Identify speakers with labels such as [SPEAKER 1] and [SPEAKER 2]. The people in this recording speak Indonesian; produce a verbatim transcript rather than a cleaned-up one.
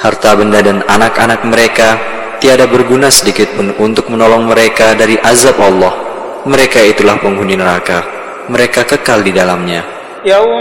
[SPEAKER 1] Harta benda dan anak-anak mereka tiada berguna sedikit pun untuk menolong mereka dari azab Allah. Mereka itulah penghuni neraka, mereka kekal di dalamnya.